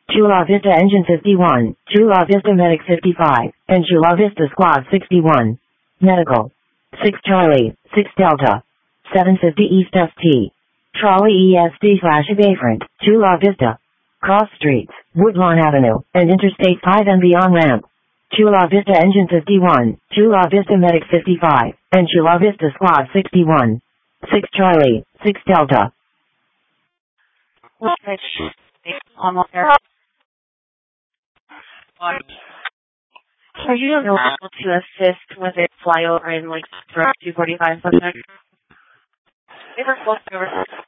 Chula Vista Engine 51, Chula Vista Medic 55, and Chula Vista Squad 61. Medical. 6 Charlie, 6 Delta. 750 East ST. Trolley ESD/Vagrant, Chula Vista. Cross Streets, Woodlawn Avenue, and Interstate 5 and beyond ramp. Chula Vista Engine 51, Chula Vista Medic 55, and Chula Vista Squad 61. 6 Charlie, 6 Delta. Are you available to assist with a flyover in like 245 subject?